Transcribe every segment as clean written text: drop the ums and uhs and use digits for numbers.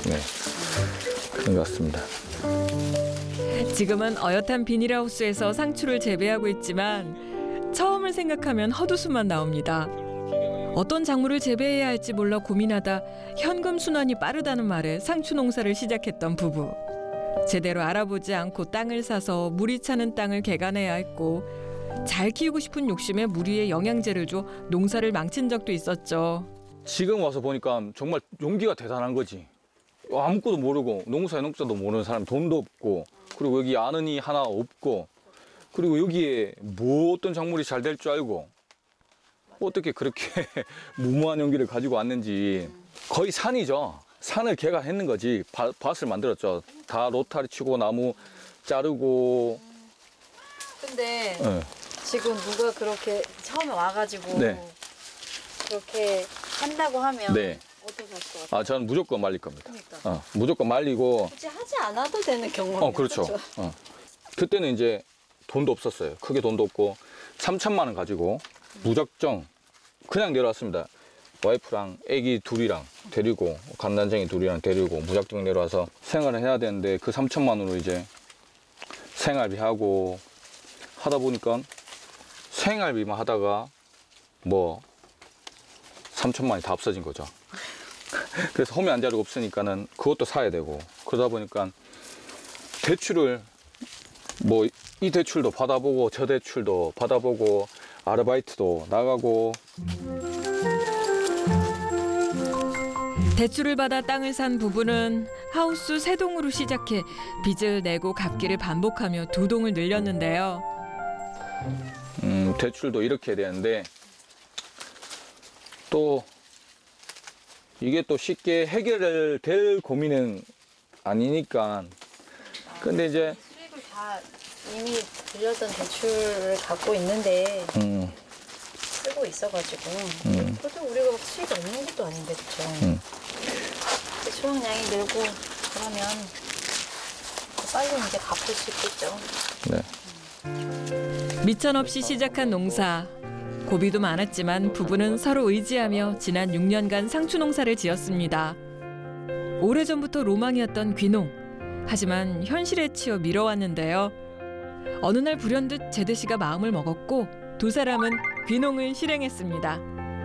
네, 그런 것 같습니다. 지금은 어엿한 비닐하우스에서 상추를 재배하고 있지만 처음을 생각하면 헛웃음만 나옵니다. 어떤 작물을 재배해야 할지 몰라 고민하다 현금 순환이 빠르다는 말에 상추 농사를 시작했던 부부. 제대로 알아보지 않고 땅을 사서 물이 차는 땅을 개간해야 했고 잘 키우고 싶은 욕심에 물 위에 영양제를 줘 농사를 망친 적도 있었죠. 지금 와서 보니까 정말 용기가 대단한 거지. 아무것도 모르고 농사의 농자도 모르는 사람, 돈도 없고, 그리고 여기 아는 이 하나 없고, 그리고 여기에 뭐 어떤 작물이 잘 될 줄 알고 어떻게 그렇게 무모한 용기를 가지고 왔는지. 거의 산이죠. 산을 개간했는 거지. 밭을 만들었죠. 다 로타리 치고 나무 자르고. 근데 네. 지금 누가 그렇게 처음에 와가지고 네. 그렇게 한다고 하면 네. 어떻게 하실 것 같아요? 아, 저는 무조건 말릴 겁니다. 그러니까. 무조건 말리고. 굳이 하지 않아도 되는 경험이에요. 그렇죠. 그때는 이제 돈도 없었어요. 크게 돈도 없고 3천만 원 가지고 무작정 그냥 내려왔습니다. 와이프랑 애기 둘이랑 데리고, 갓난쟁이 둘이랑 데리고 무작정 내려와서 생활을 해야 되는데 그 3천만 원으로 이제 생활비 하고 하다 보니까 생활비만 하다가 뭐 3천만 원이 다 없어진 거죠. 그래서 홈이 안 자리가 없으니까는 그것도 사야 되고, 그러다 보니까 대출을 뭐 이 대출도 받아보고 저 대출도 받아보고 아르바이트도 나가고. 대출을 받아 땅을 산 부부는 하우스 3동으로 시작해 빚을 내고 갚기를 반복하며 2동을 늘렸는데요. 대출도 이렇게 해야 되는데 또 이게 또 쉽게 해결될 고민은 아니니까. 근데 이제 수익을 다 이미 빌렸던 대출을 갖고 있는데 쓰고 있어가지고 그래도 우리가 막 수익이 없는 것도 아닌데 그쵸? 수확량이 늘고 그러면 빨리 이제 갚을 수 있겠죠. 네. 미천 없이 시작한 농사. 고비도 많았지만 부부는 서로 의지하며 지난 6년간 상추 농사를 지었습니다. 오래전부터 로망이었던 귀농. 하지만 현실에 치여 미뤄왔는데요. 어느 날 불현듯 제대 씨가 마음을 먹었고 2사람은 귀농을 실행했습니다.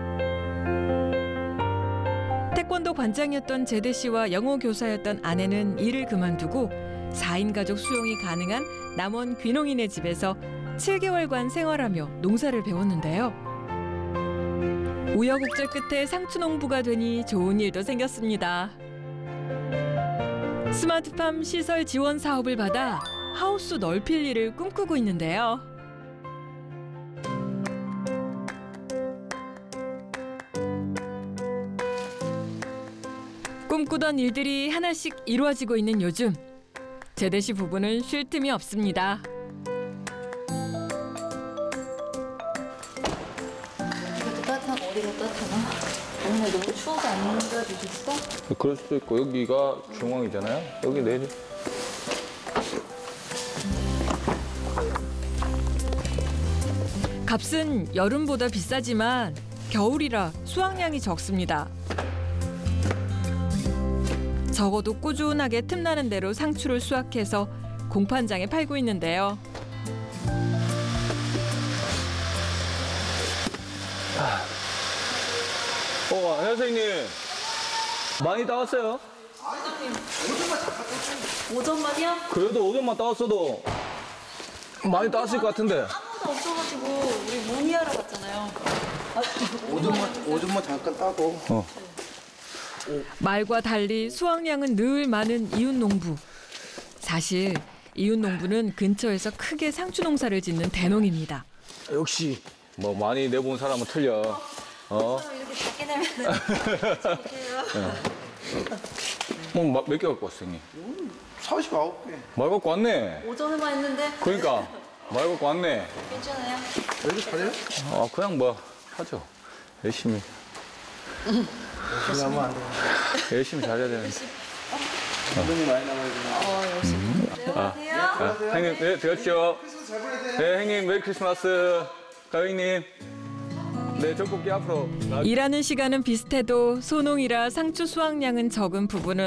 태권도 관장이었던 제대 씨와 영어 교사였던 아내는 일을 그만두고 4인 가족 수용이 가능한 남원 귀농인의 집에서 7개월간 생활하며 농사를 배웠는데요. 우여곡절 끝에 상추 농부가 되니 좋은 일도 생겼습니다. 스마트팜 시설 지원 사업을 받아 하우스 넓힐 일을 꿈꾸고 있는데요. 꿈꾸던 일들이 하나씩 이루어지고 있는 요즘. 제대 씨 부부는 쉴 틈이 없습니다. 이것도 따뜻하고 어디가 따뜻하나? 오늘 너무 추워서 안 앉아주셨어? 그럴 수도 있고, 여기가 중앙이잖아요. 여기 내리. 값은 여름보다 비싸지만 겨울이라 수확량이 적습니다. 적어도 꾸준하게 틈나는 대로 상추를 수확해서 공판장에 팔고 있는데요. 선생님. 많이 따왔어요? 오전만이요? 그래도 오전만 따왔어도 많이 따왔을 것 같은데. 아무도 없어가지고 우리 문의하러 갔잖아요. 오줌만 잠깐 따고. 말과 달리 수확량은 늘 많은 이웃 농부. 사실 이웃 농부는 근처에서 크게 상추 농사를 짓는 대농입니다. 역시 뭐 많이 내본 사람은 틀려. 이렇게 작게 내면은 몇 개 갖고 왔어, 형님? 49개. 말 갖고 왔네. 오전에만 했는데 그러니까 말 갖고 왔네. 괜찮아요? 여기 잘해요? 그냥 뭐 하죠. 열심히. 열심히 하면 안 돼요. 열심히 잘해야 되는데. 돈이 많이 나와야 돼요. 안녕하세요. 형님, 네, 들어가시죠. 네, 형님, 메리 크리스마스. 가영님. 네, 젖꼭지 앞으로. 일하는 시간은 비슷해도 소농이라 상추 수확량은 적은 부부는